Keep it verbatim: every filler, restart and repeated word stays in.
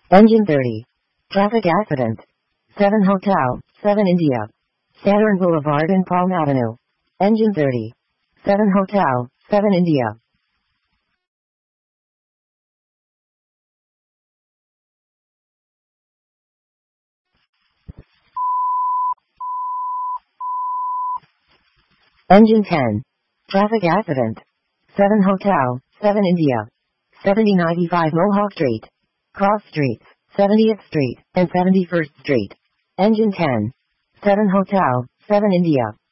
Engine thirty. Traffic accident. seven Hotel, seven India. Saturn Boulevard and Palm Avenue. Engine thirty. seven Hotel, seven India. Engine ten. Traffic accident. seven Hotel, seven India. seventy ninety-five Mohawk Street. Cross Streets, seventieth Street, and seventy-first Street. Engine ten. seven Hotel, seven India.